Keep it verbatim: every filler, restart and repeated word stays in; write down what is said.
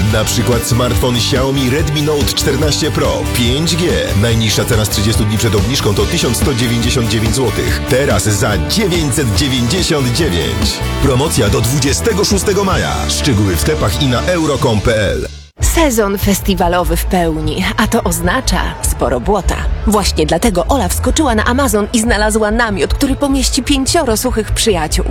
Na przykład smartfon Xiaomi Redmi Note czternaście Pro pięć G. Najniższa cena z trzydziestu dni przed obniżką to tysiąc sto dziewięćdziesiąt dziewięć złotych. Teraz za dziewięćset dziewięćdziesiąt dziewięć. Promocja do dwudziestego szóstego maja. Szczegóły w sklepach i na euro kropka com kropka p l. Sezon festiwalowy w pełni, a to oznacza sporo błota. Właśnie dlatego Ola wskoczyła na Amazon i znalazła namiot, który pomieści pięcioro suchych przyjaciół.